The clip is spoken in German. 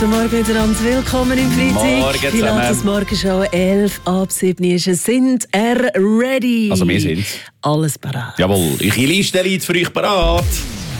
Guten Morgen miteinander, willkommen im Freitag. Morgen Pilates Morgenshow 11 ab 7 ist es. Sind ready? Also wir sind. Alles parat. Jawohl, ich Liste liegt für euch parat.